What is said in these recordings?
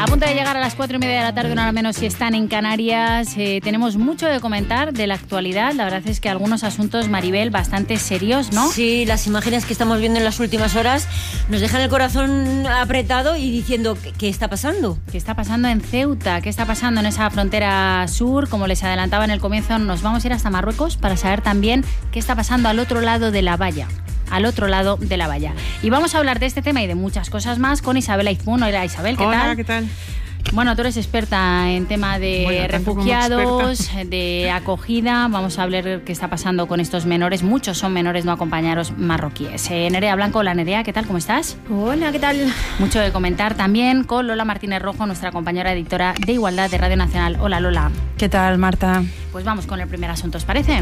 A punto de llegar a las 4:30 de la tarde, una hora menos si están en Canarias. Tenemos mucho de comentar de la actualidad. La verdad es que algunos asuntos, Maribel, bastante serios, ¿no? Sí, las imágenes que estamos viendo en las últimas horas nos dejan el corazón apretado y diciendo ¿qué está pasando? ¿Qué está pasando en Ceuta? ¿Qué está pasando en esa frontera sur? Como les adelantaba en el comienzo, nos vamos a ir hasta Marruecos para saber también qué está pasando al otro lado de la valla. Y vamos a hablar de este tema y de muchas cosas más con Isabel Aizpún. Hola Isabel, ¿qué tal? Hola, ¿qué tal? Bueno, tú eres experta en tema de refugiados, de acogida. Vamos a hablar qué está pasando con estos menores. Muchos son menores no acompañados marroquíes. Nerea Blanco, hola Nerea, ¿qué tal? ¿Cómo estás? Hola, ¿qué tal? Mucho de comentar también con Lola Martínez Rojo, nuestra compañera editora de Igualdad de Radio Nacional. Hola Lola. ¿Qué tal, Marta? Pues vamos con el primer asunto, ¿os parece?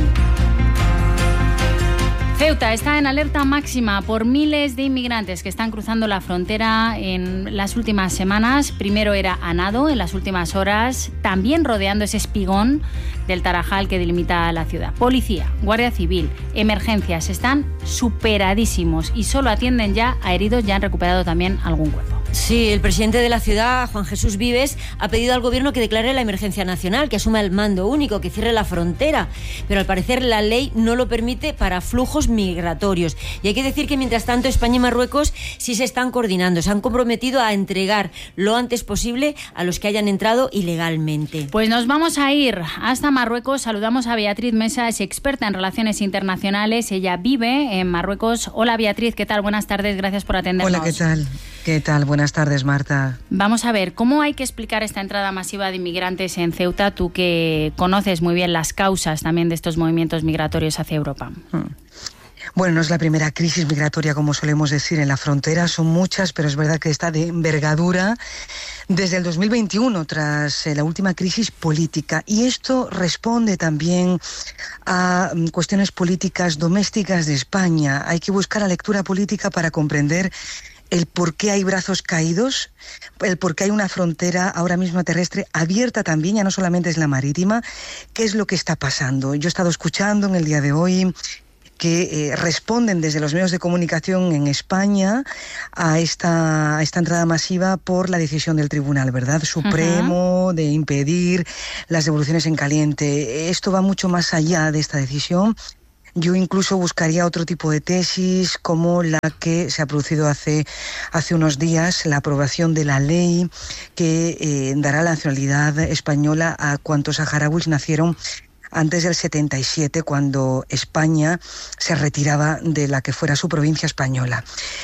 Ceuta está en alerta máxima por miles de inmigrantes que están cruzando la frontera en las últimas semanas. Primero era a nado en las últimas horas, también rodeando ese espigón del Tarajal que delimita la ciudad. Policía, Guardia Civil, emergencias están superadísimos y solo atienden ya a heridos. Ya han recuperado también algún cuerpo. Sí, el presidente de la ciudad, Juan Jesús Vives, ha pedido al gobierno que declare la emergencia nacional, que asuma el mando único, que cierre la frontera. Pero al parecer la ley no lo permite para flujos migratorios. Y hay que decir que mientras tanto España y Marruecos sí se están coordinando. Se han comprometido a entregar lo antes posible a los que hayan entrado ilegalmente. Pues nos vamos a ir hasta Marruecos. Saludamos a Beatriz Mesa, es experta en relaciones internacionales. Ella vive en Marruecos. Hola Beatriz, ¿qué tal? Buenas tardes, gracias por atendernos. Hola, ¿qué tal? ¿Qué tal? Buenas tardes, Marta. Vamos a ver, ¿cómo hay que explicar esta entrada masiva de inmigrantes en Ceuta? Tú que conoces muy bien las causas también de estos movimientos migratorios hacia Europa. Bueno, no es la primera crisis migratoria, como solemos decir, en la frontera. Son muchas, pero es verdad que está de envergadura desde el 2021, tras la última crisis política. Y esto responde también a cuestiones políticas domésticas de España. Hay que buscar la lectura política para comprender el por qué hay brazos caídos, el por qué hay una frontera ahora mismo terrestre abierta también, ya no solamente es la marítima. ¿Qué es lo que está pasando? Yo he estado escuchando en el día de hoy que responden desde los medios de comunicación en España a esta entrada masiva por la decisión del Tribunal, ¿verdad? Supremo, de impedir las devoluciones en caliente. Esto va mucho más allá de esta decisión. Yo incluso buscaría otro tipo de tesis, como la que se ha producido hace unos días, la aprobación de la ley que dará la nacionalidad española a cuantos saharauis nacieron antes del 77, cuando España se retiraba de la que fuera su provincia española.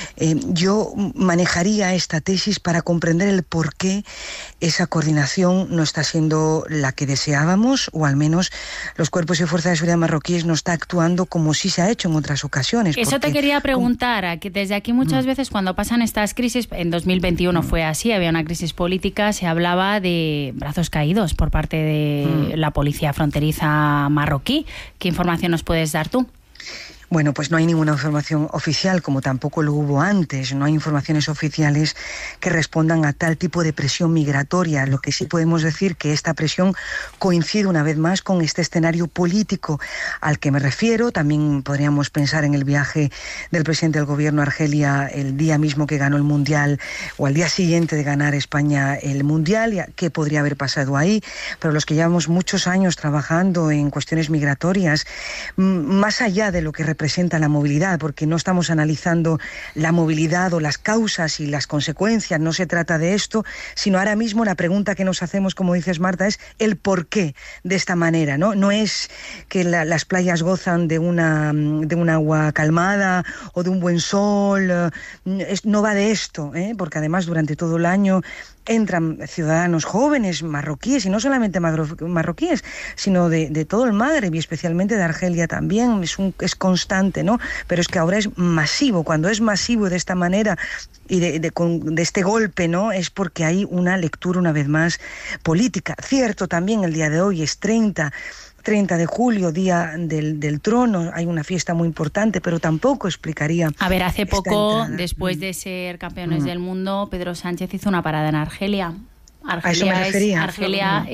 Yo manejaría esta tesis para comprender el por qué esa coordinación no está siendo la que deseábamos, o al menos los cuerpos y fuerzas de seguridad marroquíes no está actuando como sí se ha hecho en otras ocasiones. Eso te quería preguntar, que desde aquí muchas veces cuando pasan estas crisis, en 2021 fue así, había una crisis política, se hablaba de brazos caídos por parte de la policía fronteriza marroquí. ¿Qué información nos puedes dar tú? Bueno, pues no hay ninguna información oficial, como tampoco lo hubo antes. No hay informaciones oficiales que respondan a tal tipo de presión migratoria. Lo que sí podemos decir que esta presión coincide una vez más con este escenario político al que me refiero. También podríamos pensar en el viaje del presidente del gobierno a Argelia el día mismo que ganó el Mundial, o al día siguiente de ganar España el Mundial. ¿Qué podría haber pasado ahí? Pero los que llevamos muchos años trabajando en cuestiones migratorias, más allá de lo que representa la movilidad, porque no estamos analizando la movilidad o las causas y las consecuencias, no se trata de esto, sino ahora mismo la pregunta que nos hacemos, como dices Marta, es el por qué de esta manera, ¿no? No es que las playas gozan de un agua calmada o de un buen sol, no va de esto, porque además durante todo el año entran ciudadanos jóvenes marroquíes, y no solamente marroquíes, sino de todo el Magreb, y especialmente de Argelia también. Es constante, ¿no? Pero es que ahora es masivo. Cuando es masivo de esta manera y de este golpe, ¿no? Es porque hay una lectura, una vez más, política. Cierto, también el día de hoy es 30 de julio, Día del Trono, hay una fiesta muy importante, pero tampoco explicaría... A ver, hace poco, después de ser campeones del mundo, Pedro Sánchez hizo una parada en Argelia. Argelia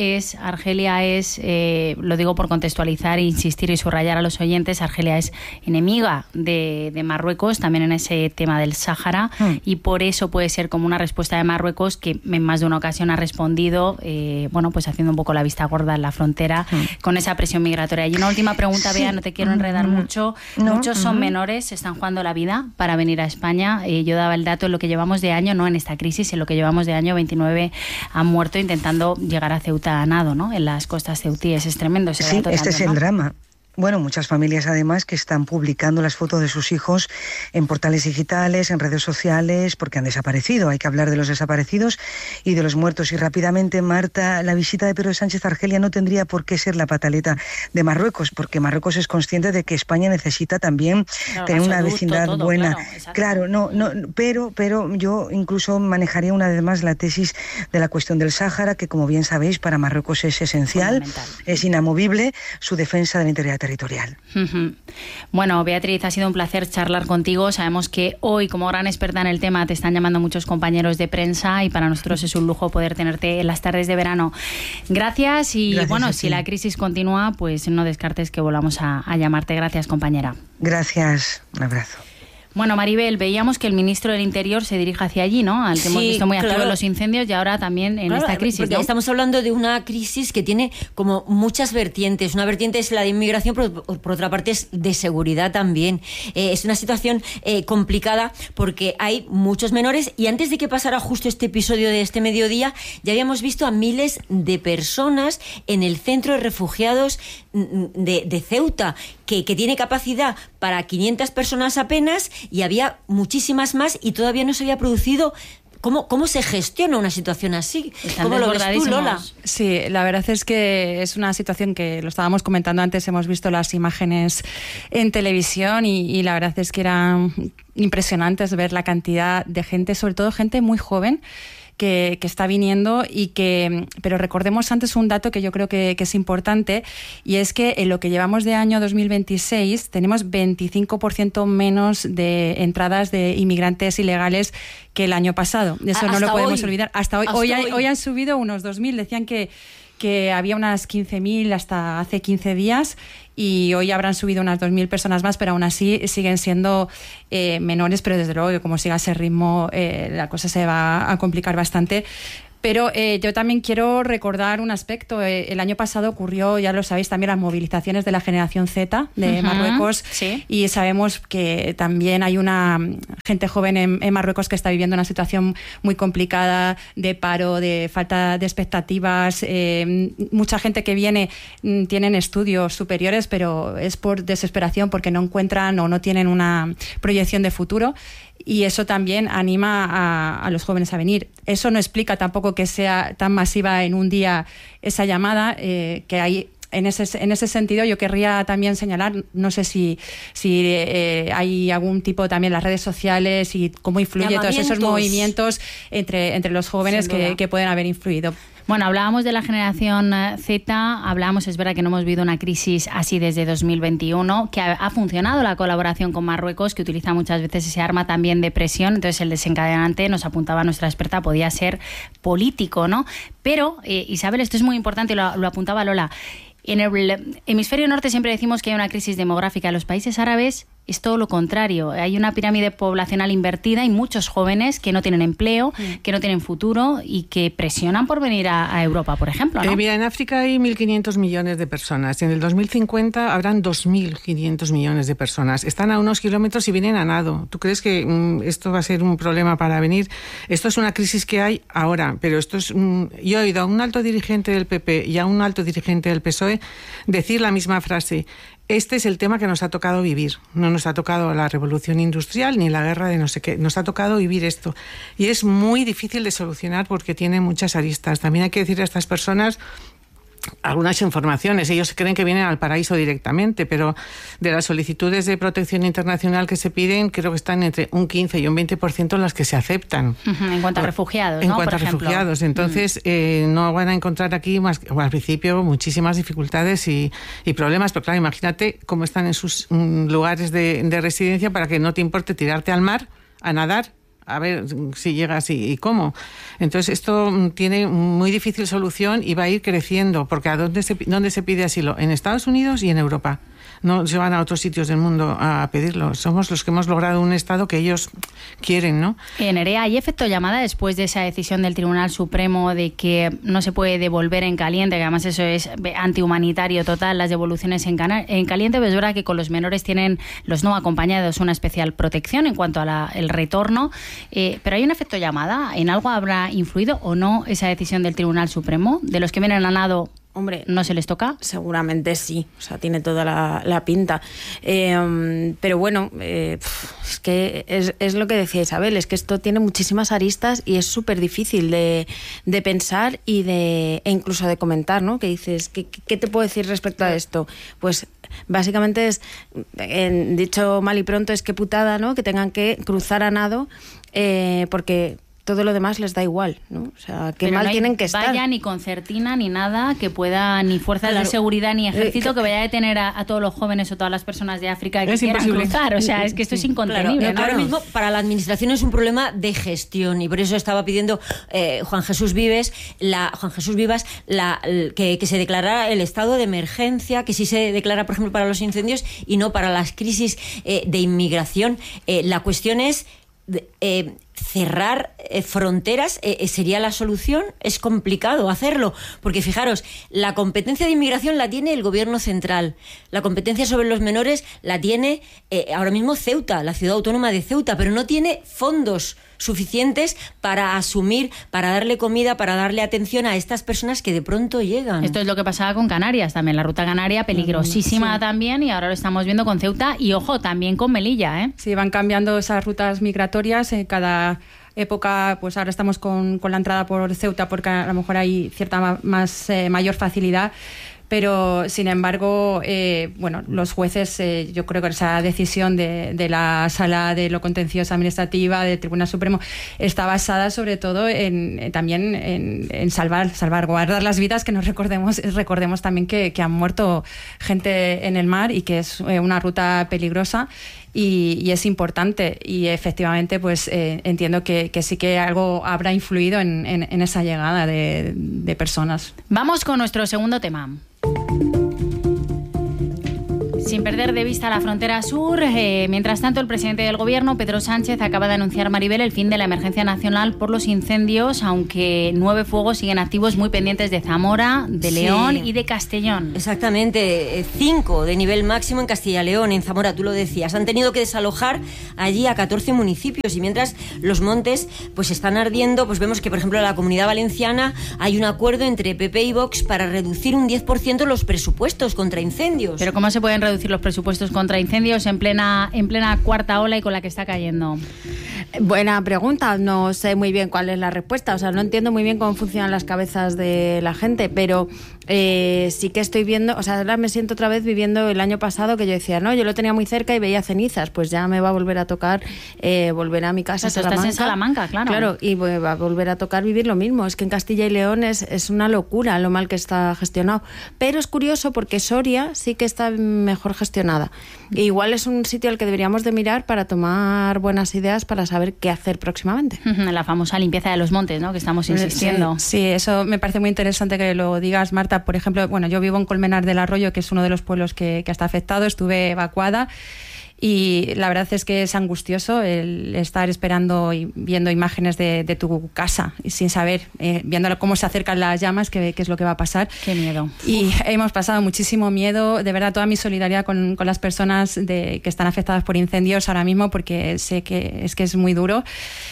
es, lo digo por contextualizar, insistir y subrayar a los oyentes, Argelia es enemiga de Marruecos, también en ese tema del Sáhara, y por eso puede ser como una respuesta de Marruecos que en más de una ocasión ha respondido, pues haciendo un poco la vista gorda en la frontera con esa presión migratoria. Y una última pregunta, Bea, no te quiero enredar mucho. Muchos son menores, se están jugando la vida para venir a España. Yo daba el dato en lo que llevamos de año, no en esta crisis, en lo que llevamos de año, 29 han muerto intentando llegar a Ceuta a nado, ¿no? En las costas ceutíes. Es tremendo ese dato. Este también, es el drama. Bueno, muchas familias además que están publicando las fotos de sus hijos en portales digitales, en redes sociales, porque han desaparecido. Hay que hablar de los desaparecidos y de los muertos. Y rápidamente, Marta, la visita de Pedro Sánchez a Argelia no tendría por qué ser la pataleta de Marruecos, porque Marruecos es consciente de que España necesita también tener una vecindad buena. Claro, pero yo incluso manejaría una vez más la tesis de la cuestión del Sáhara, que como bien sabéis, para Marruecos es esencial, es inamovible su defensa de la integridad territorial. Bueno, Beatriz, ha sido un placer charlar contigo. Sabemos que hoy, como gran experta en el tema, te están llamando muchos compañeros de prensa y para nosotros es un lujo poder tenerte en las tardes de verano. Gracias y gracias, si la crisis continúa, pues no descartes que volvamos a llamarte. Gracias, compañera. Gracias, un abrazo. Bueno, Maribel, veíamos que el ministro del Interior se dirige hacia allí, ¿no? Al que hemos visto muy activo en los incendios y ahora también en esta crisis, ¿no? Estamos hablando de una crisis que tiene como muchas vertientes. Una vertiente es la de inmigración, pero por otra parte es de seguridad también. Es una situación complicada porque hay muchos menores y antes de que pasara justo este episodio de este mediodía, ya habíamos visto a miles de personas en el centro de refugiados de Ceuta, que tiene capacidad para 500 personas apenas y había muchísimas más y todavía no se había producido. ¿Cómo se gestiona una situación así? ¿Cómo lo ves tú, Lola? Sí, la verdad es que es una situación que lo estábamos comentando antes, hemos visto las imágenes en televisión y la verdad es que eran impresionantes ver la cantidad de gente, sobre todo gente muy joven, que está viniendo pero recordemos antes un dato que yo creo que es importante y es que en lo que llevamos de año 2026 tenemos 25% menos de entradas de inmigrantes ilegales que el año pasado. Eso no lo podemos olvidar. Hasta hoy. Hoy han subido unos 2.000, decían que había unas 15.000 hasta hace 15 días y hoy habrán subido unas 2.000 personas más, pero aún así siguen siendo menores, pero desde luego que como siga ese ritmo la cosa se va a complicar bastante. Pero yo también quiero recordar un aspecto. El año pasado ocurrió, ya lo sabéis, también las movilizaciones de la generación Z de Marruecos. Sí. Y sabemos que también hay una gente joven en Marruecos que está viviendo una situación muy complicada de paro, de falta de expectativas. Mucha gente que viene tienen estudios superiores, pero es por desesperación porque no encuentran o no tienen una proyección de futuro. Y eso también anima a los jóvenes a venir. Eso no explica tampoco que sea tan masiva en un día esa llamada, que hay. En ese sentido, yo querría también señalar, no sé si hay algún tipo también en las redes sociales y cómo influye todos esos movimientos entre los jóvenes que pueden haber influido. Bueno, hablábamos de la generación Z, es verdad que no hemos vivido una crisis así desde 2021, que ha funcionado la colaboración con Marruecos, que utiliza muchas veces ese arma también de presión, entonces el desencadenante, nos apuntaba nuestra experta, podía ser político, ¿no? Pero, Isabel, esto es muy importante y lo apuntaba Lola, en el hemisferio norte siempre decimos que hay una crisis demográfica. En los países árabes es todo lo contrario. Hay una pirámide poblacional invertida y muchos jóvenes que no tienen empleo, que no tienen futuro y que presionan por venir a Europa, por ejemplo, ¿no? Mira, en África hay 1.500 millones de personas y en el 2050 habrán 2.500 millones de personas. Están a unos kilómetros y vienen a nado. ¿Tú crees que esto va a ser un problema para venir? Esto es una crisis que hay ahora, pero esto es... Yo he oído a un alto dirigente del PP y a un alto dirigente del PSOE decir la misma frase. Este es el tema que nos ha tocado vivir. No nos ha tocado la revolución industrial ni la guerra de no sé qué. Nos ha tocado vivir esto. Y es muy difícil de solucionar porque tiene muchas aristas. También hay que decir a estas personas algunas informaciones. Ellos creen que vienen al paraíso directamente, pero de las solicitudes de protección internacional que se piden, creo que están entre un 15 y un 20% las que se aceptan. En cuanto a refugiados, ¿no? En cuanto a refugiados. Entonces, no van a encontrar aquí, al principio, muchísimas dificultades y problemas. Pero claro, imagínate cómo están en sus lugares de residencia para que no te importe tirarte al mar a nadar A ver si llega así y cómo. Entonces esto tiene muy difícil solución y va a ir creciendo, porque ¿a dónde se pide asilo? En Estados Unidos y en Europa. No se van a otros sitios del mundo a pedirlo. Somos los que hemos logrado un Estado que ellos quieren, ¿no? Nerea, ¿hay efecto llamada después de esa decisión del Tribunal Supremo de que no se puede devolver en caliente, que además eso es antihumanitario total, las devoluciones en caliente? Pues es verdad que con los menores tienen los no acompañados una especial protección en cuanto al retorno, pero ¿hay un efecto llamada? ¿En algo habrá influido o no esa decisión del Tribunal Supremo? ¿De los que vienen a nado Hombre, no se les toca? Seguramente sí, o sea, tiene toda la pinta. Pero bueno, es que es lo que decía Isabel, es que esto tiene muchísimas aristas y es súper difícil de pensar y e incluso de comentar, ¿no? Que dices, ¿qué te puedo decir respecto a esto? Pues básicamente es, dicho mal y pronto, es que putada, ¿no? Que tengan que cruzar a nado porque todo lo demás les da igual, ¿no? O sea, qué mal tienen que estar. Vaya ni concertina ni nada que pueda, ni fuerzas de seguridad ni ejército que vaya a detener a todos los jóvenes o todas las personas de África que quieran cruzar. O sea, es que esto es incontenible. Ahora mismo para la administración es un problema de gestión y por eso estaba pidiendo Juan Jesús Vives que se declarara el estado de emergencia, que sí se declara, por ejemplo, para los incendios y no para las crisis de inmigración. La cuestión es cerrar fronteras. ¿Sería la solución? Es complicado hacerlo, porque fijaros, la competencia de inmigración la tiene el gobierno central, la competencia sobre los menores la tiene ahora mismo Ceuta, la ciudad autónoma de Ceuta, pero no tiene fondos suficientes para asumir, para darle comida, para darle atención a estas personas que de pronto llegan. Esto es lo que pasaba con Canarias también, la ruta canaria peligrosísima también, y ahora lo estamos viendo con Ceuta y, ojo, también con Melilla, ¿eh? Sí, van cambiando esas rutas migratorias cada época. Pues ahora estamos con la entrada por Ceuta porque a lo mejor hay cierta mayor facilidad. Pero, sin embargo, los jueces, yo creo que esa decisión de la Sala de lo Contencioso Administrativa del Tribunal Supremo está basada sobre todo también en salvaguardar las vidas, que nos recordemos también que han muerto gente en el mar y que es una ruta peligrosa. Y es importante, y efectivamente pues entiendo que sí que algo habrá influido en esa llegada de personas. Vamos con nuestro segundo tema. Sin perder de vista la frontera sur, mientras tanto el presidente del gobierno, Pedro Sánchez, acaba de anunciar, Maribel, el fin de la emergencia nacional por los incendios, aunque 9 fuegos siguen activos muy pendientes de Zamora, de León y de Castellón. Exactamente, 5 de nivel máximo en Castilla y León, en Zamora, tú lo decías. Han tenido que desalojar allí a 14 municipios y mientras los montes pues están ardiendo, pues vemos que, por ejemplo, en la Comunidad Valenciana hay un acuerdo entre PP y Vox para reducir un 10% los presupuestos contra incendios. ¿Pero cómo se pueden reducir los presupuestos contra incendios en plena cuarta ola y con la que está cayendo? Buena pregunta, no sé muy bien cuál es la respuesta, o sea, no entiendo muy bien cómo funcionan las cabezas de la gente, pero sí que estoy viendo, o sea, ahora me siento otra vez viviendo el año pasado, que yo decía, no, yo lo tenía muy cerca y veía cenizas, pues ya me va a volver a tocar volver a mi casa, Salamanca. Estás en Salamanca, claro. Claro, y va a volver a tocar vivir lo mismo. Es que en Castilla y León es una locura lo mal que está gestionado, pero es curioso porque Soria sí que está mejor gestionada. E igual es un sitio al que deberíamos de mirar para tomar buenas ideas para saber qué hacer próximamente. La famosa limpieza de los montes, ¿no?, que estamos insistiendo. Sí, eso me parece muy interesante que lo digas, Marta. Por ejemplo, yo vivo en Colmenar del Arroyo, que es uno de los pueblos que está afectado. Estuve evacuada y la verdad es que es angustioso el estar esperando y viendo imágenes de tu casa y sin saber, viendo cómo se acercan las llamas, qué es lo que va a pasar. Qué miedo. Y hemos pasado muchísimo miedo. De verdad, toda mi solidaridad con las personas que están afectadas por incendios ahora mismo, porque sé que es muy duro.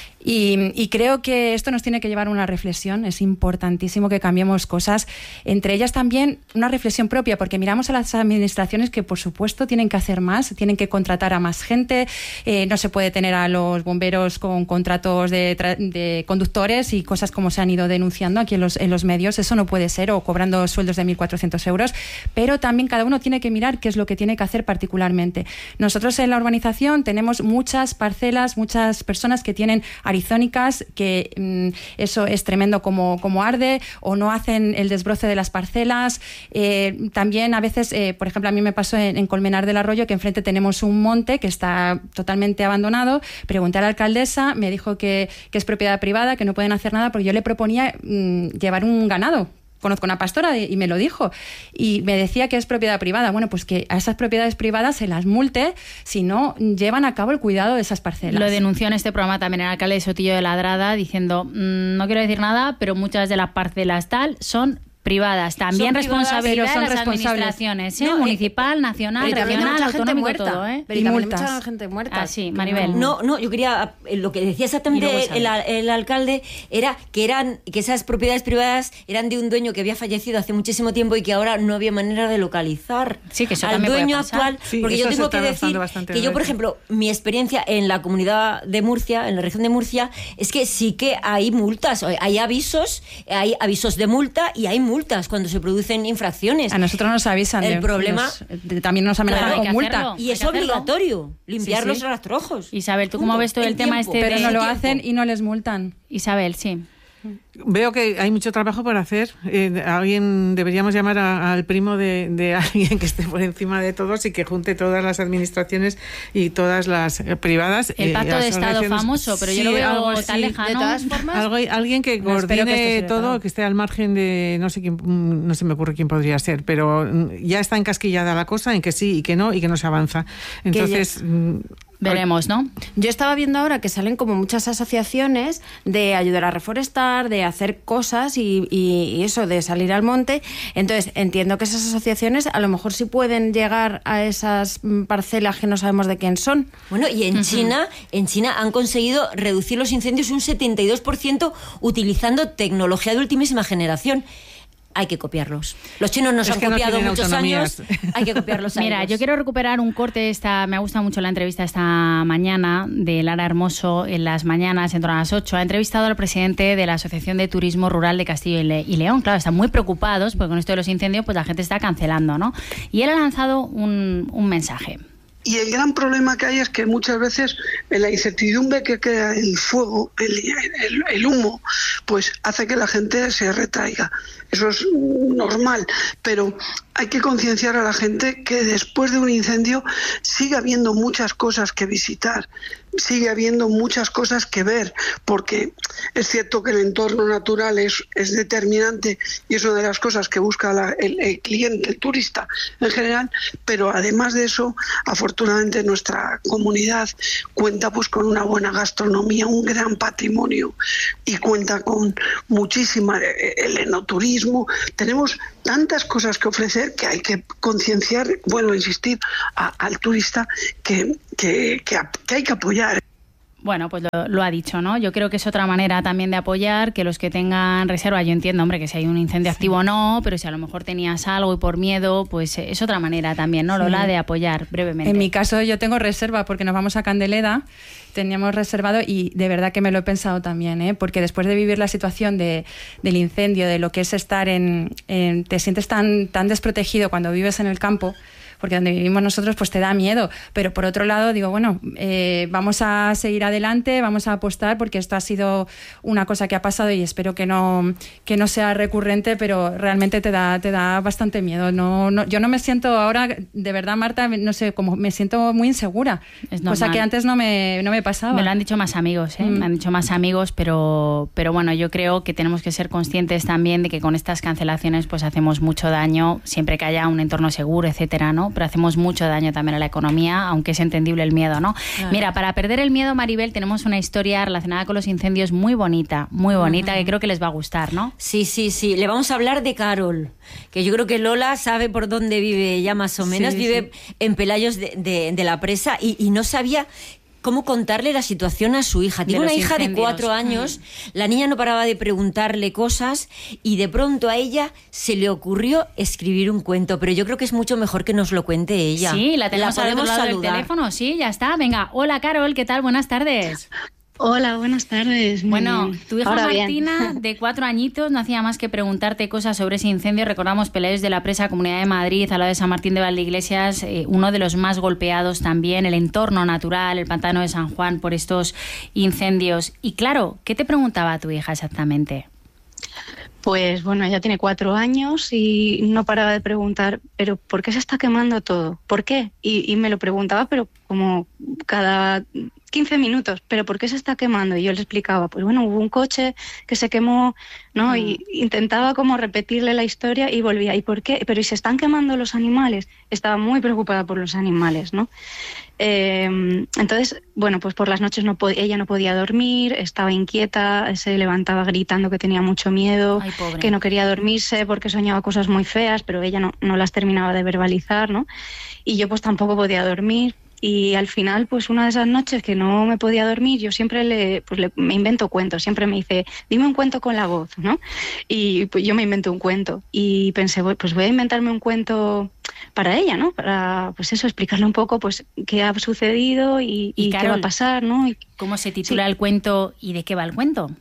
Y creo que esto nos tiene que llevar a una reflexión. Es importantísimo que cambiemos cosas, entre ellas también una reflexión propia, porque miramos a las administraciones que por supuesto tienen que hacer más, tienen que contratar a más gente, no se puede tener a los bomberos con contratos de conductores y cosas como se han ido denunciando aquí en los medios. Eso no puede ser, o cobrando sueldos de 1.400 euros, pero también cada uno tiene que mirar qué es lo que tiene que hacer particularmente. Nosotros en la urbanización tenemos muchas parcelas, muchas personas que tienen arizónicas, que eso es tremendo como arde, o no hacen el desbroce de las parcelas. También a veces, por ejemplo, a mí me pasó en Colmenar del Arroyo, que enfrente tenemos un monte que está totalmente abandonado. Pregunté a la alcaldesa, me dijo que es propiedad privada, que no pueden hacer nada, porque yo le proponía llevar un ganado. Conozco una pastora y me lo dijo, y me decía que es propiedad privada. Bueno, pues que a esas propiedades privadas se las multe si no llevan a cabo el cuidado de esas parcelas. Lo denunció en este programa también el alcalde de Sotillo de Ladrada, diciendo, no quiero decir nada, pero muchas de las parcelas tal son privadas, también responsabilidad de las administraciones, municipal, nacional, regional, autonómico, todo, Pero y también mucha gente muerta. Ah, sí, Maribel. No, yo quería, lo que decía exactamente el alcalde era que esas propiedades privadas eran de un dueño que había fallecido hace muchísimo tiempo y que ahora no había manera de localizar al dueño actual, porque yo tengo que decir que yo, por ejemplo, mi experiencia en la comunidad de Murcia, en la región de Murcia, es que sí que hay multas, hay avisos de multa y hay multas cuando se producen infracciones. A nosotros nos avisan. El problema también nos amenazan con multa. Y es obligatorio limpiar los rastrojos. Isabel, ¿tú cómo ves todo el tema este? Pero no lo hacen y no les multan. Isabel, sí. Veo que hay mucho trabajo por hacer. Deberíamos llamar al primo de alguien que esté por encima de todos y que junte todas las administraciones y todas las privadas. El pacto de Estado famoso, pero yo lo veo tan lejano. De todas formas, alguien que coordine todo, que esté al margen de no sé quién, no se me ocurre quién podría ser, pero ya está encasquillada la cosa en que sí y que no se avanza. Entonces veremos, ¿no? Yo estaba viendo ahora que salen como muchas asociaciones de ayudar a reforestar, de hacer cosas y eso, de salir al monte. Entonces, entiendo que esas asociaciones a lo mejor sí pueden llegar a esas parcelas que no sabemos de quién son. Bueno, y en China han conseguido reducir los incendios un 72% utilizando tecnología de ultimísima generación. Hay que copiarlos. Los chinos nos han copiado muchos años. Hay que copiarlos a Mira, ellos. yo quiero recuperar un corte. Me ha gustado mucho la entrevista esta mañana de Lara Hermoso en Las Mañanas, en torno a las 8. Ha entrevistado al presidente de la Asociación de Turismo Rural de Castilla y León. Claro, están muy preocupados porque con esto de los incendios pues la gente está cancelando, ¿no? Y él ha lanzado un mensaje. Y el gran problema que hay es que muchas veces la incertidumbre que crea el fuego, el humo, pues hace que la gente se retraiga. Eso es normal, pero hay que concienciar a la gente que después de un incendio sigue habiendo muchas cosas que visitar, sigue habiendo muchas cosas que ver, porque es cierto que el entorno natural es determinante y es una de las cosas que busca el cliente, el turista en general, pero además de eso, afortunadamente nuestra comunidad cuenta pues con una buena gastronomía, un gran patrimonio y cuenta con muchísima el enoturismo. Tenemos tantas cosas que ofrecer que hay que concienciar, vuelvo a insistir, al turista que hay que apoyar. Bueno, pues lo ha dicho, ¿no? Yo creo que es otra manera también de apoyar, que los que tengan reserva, yo entiendo, hombre, que si hay un incendio activo o no, pero si a lo mejor tenías algo y por miedo, pues es otra manera también, ¿no, Lola, de apoyar brevemente? En mi caso yo tengo reserva porque nos vamos a Candeleda, teníamos reservado y de verdad que me lo he pensado también, porque después de vivir la situación del incendio, de lo que es estar te sientes tan desprotegido cuando vives en el campo, porque donde vivimos nosotros pues te da miedo, pero por otro lado digo, bueno, vamos a seguir adelante, vamos a apostar porque esto ha sido una cosa que ha pasado y espero que no sea recurrente, pero realmente te da bastante miedo. Yo no me siento ahora, de verdad, Marta, no sé, como me siento muy insegura, cosa que antes no me pasaba. Me lo han dicho más amigos, me han dicho más amigos, pero bueno, yo creo que tenemos que ser conscientes también de que con estas cancelaciones pues hacemos mucho daño, siempre que haya un entorno seguro, etcétera, ¿no? Pero hacemos mucho daño también a la economía, aunque es entendible el miedo, ¿no? Claro. Mira, para perder el miedo, Maribel, tenemos una historia relacionada con los incendios muy bonita, que creo que les va a gustar, ¿no? Sí. Le vamos a hablar de Carol, que yo creo que Lola sabe por dónde vive ella más o menos. Vive en Pelayos de la Presa y no sabía cómo contarle la situación a su hija. Tiene una hija de 4 años, la niña no paraba de preguntarle cosas y de pronto a ella se le ocurrió escribir un cuento, pero yo creo que es mucho mejor que nos lo cuente ella. Sí, la tenemos al otro lado del teléfono, sí, ya está. Venga, hola Carol, ¿qué tal? Buenas tardes. Hola, buenas tardes. Bueno, tu hija Ahora Martina, de 4 añitos, no hacía más que preguntarte cosas sobre ese incendio. Recordamos Peleles de la Presa, Comunidad de Madrid, al lado de San Martín de Valdeiglesias, uno de los más golpeados también, el entorno natural, el pantano de San Juan, por estos incendios. Y claro, ¿qué te preguntaba tu hija exactamente? Pues bueno, ella tiene 4 años y no paraba de preguntar, ¿pero por qué se está quemando todo? ¿Por qué? Y me lo preguntaba, pero como cada 15 minutos, ¿pero por qué se está quemando? Y yo le explicaba, pues bueno, hubo un coche que se quemó, ¿no? Y intentaba como repetirle la historia y volvía, ¿y por qué? Pero ¿y se están quemando los animales? Estaba muy preocupada por los animales, ¿no? Entonces, bueno, pues por las noches ella no podía dormir, estaba inquieta, se levantaba gritando que tenía mucho miedo, Ay, que no quería dormirse porque soñaba cosas muy feas, pero ella no las terminaba de verbalizar, ¿no? Y yo pues tampoco podía dormir. Y al final, pues una de esas noches que no me podía dormir, yo siempre me invento cuentos. Siempre me dice, dime un cuento con la voz, ¿no? Y pues yo me invento un cuento. Y pensé, pues voy a inventarme un cuento para ella, ¿no? Para, pues eso, explicarle un poco, pues, qué ha sucedido y Carol, qué va a pasar, ¿no? ¿Cómo se titula el cuento y de qué va el cuento?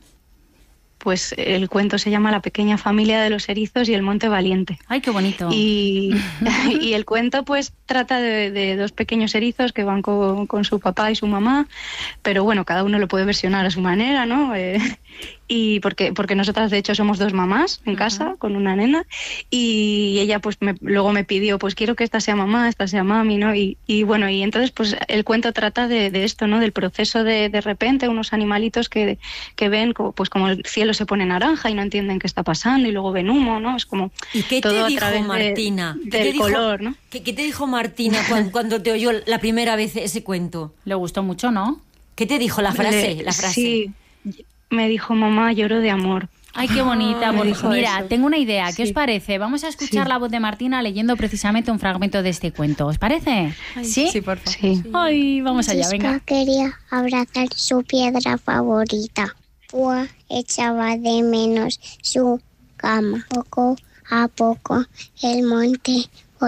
Pues el cuento se llama La pequeña familia de los erizos y el monte valiente. ¡Ay, qué bonito! Y el cuento pues trata de 2 pequeños erizos que van con su papá y su mamá, pero bueno, cada uno lo puede versionar a su manera, ¿no? Y porque nosotras de hecho somos 2 mamás en casa con una nena, y ella pues luego me pidió, pues quiero que esta sea mamá, esta sea mami, ¿no? Y bueno, y entonces pues el cuento trata de esto, ¿no? Del proceso de repente unos animalitos que ven pues como el cielo se pone naranja y no entienden qué está pasando, y luego ven humo, ¿no? Es como ¿y qué todo te dijo Martina? del color, ¿no? ¿Qué te dijo Martina cuando te oyó la primera vez ese cuento? Le gustó mucho, ¿no? ¿Qué te dijo la frase? Sí, me dijo, mamá, lloro de amor. Ay, qué bonita. Mira, eso. tengo una idea. ¿Qué os parece? Vamos a escuchar la voz de Martina leyendo precisamente un fragmento de este cuento. ¿Os parece? ¿Sí? Sí, por favor. Sí. Ay, vamos allá, venga. Quería abrazar su piedra favorita. Pues echaba de menos su cama. Poco a poco el monte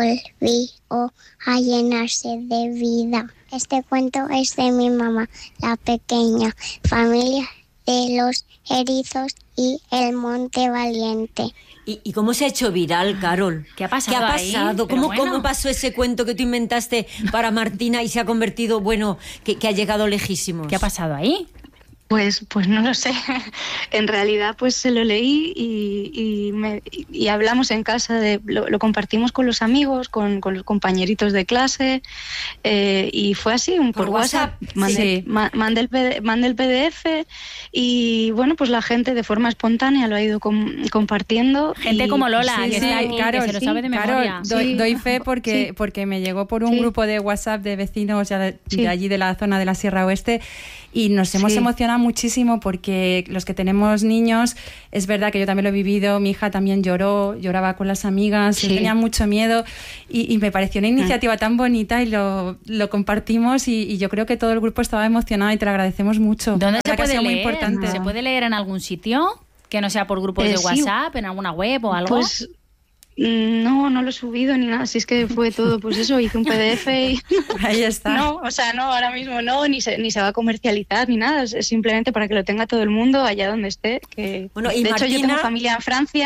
volvió a llenarse de vida. Este cuento es de mi mamá, la pequeña familia de los erizos y el monte valiente. ¿Y cómo se ha hecho viral, Carol? ¿Qué ha pasado? ¿Qué ha pasado? ¿Cómo pasó ese cuento que tú inventaste para Martina y se ha convertido, bueno, que ha llegado lejísimos? ¿Qué ha pasado ahí? Pues no lo sé. En realidad, pues se lo leí y hablamos en casa, lo compartimos con los amigos, con los compañeritos de clase, y fue así, por WhatsApp. Mandé el PDF y bueno, pues la gente de forma espontánea lo ha ido compartiendo. Gente como Lola, que está aquí, Carol, que se lo sabe de memoria. Doy fe porque me llegó por un grupo de WhatsApp de vecinos de allí de la zona de la Sierra Oeste, y nos hemos emocionado muchísimo porque los que tenemos niños, es verdad que yo también lo he vivido, mi hija también lloraba con las amigas, tenía mucho miedo, y me pareció una iniciativa tan bonita y lo compartimos, y yo creo que todo el grupo estaba emocionado y te lo agradecemos mucho. ¿Dónde se puede leer? Muy importante. ¿Se puede leer en algún sitio? Que no sea por grupos de WhatsApp, en alguna web o algo. Pues no lo he subido ni nada, si es que fue todo, pues eso, hice un PDF y... Ahí está. No, o sea, no, ahora mismo no, ni se va a comercializar ni nada, es simplemente para que lo tenga todo el mundo allá donde esté. Bueno, y de Martina... hecho, yo tengo familia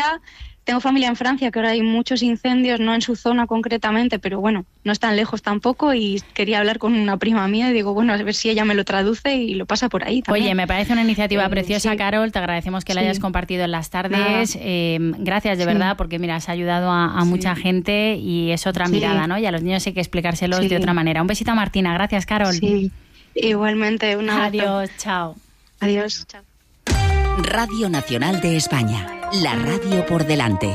en Francia, que ahora hay muchos incendios, no en su zona concretamente, pero bueno, no es tan lejos tampoco, y quería hablar con una prima mía y digo, bueno, a ver si ella me lo traduce y lo pasa por ahí también. Oye, me parece una iniciativa preciosa, Carol, te agradecemos que la hayas compartido en las tardes. Gracias de verdad, porque mira, has ayudado a mucha gente y es otra mirada, ¿no? Y a los niños hay que explicárselos de otra manera. Un besito a Martina, gracias, Carol. Sí, igualmente, un abrazo. Adiós, chao. Adiós, chao. Radio Nacional de España, la radio por delante.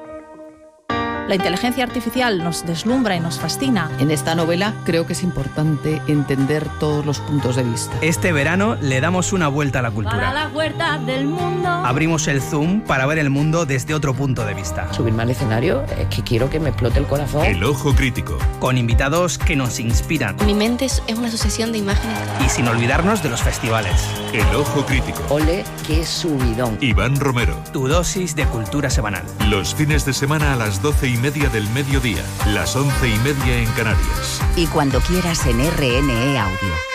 La inteligencia artificial nos deslumbra y nos fascina. En esta novela creo que es importante entender todos los puntos de vista. Este verano le damos una vuelta a la cultura. Para la huerta del mundo. Abrimos el Zoom para ver el mundo desde otro punto de vista. Subirme al escenario es que quiero que me explote el corazón. El Ojo Crítico. Con invitados que nos inspiran. Mi mente es una asociación de imágenes. Y sin olvidarnos de los festivales. El Ojo Crítico. Ole, qué subidón. Iván Romero. Tu dosis de cultura semanal. Los fines de semana a las 12:30 del mediodía, las 11:30 en Canarias. Y cuando quieras en RNE Audio.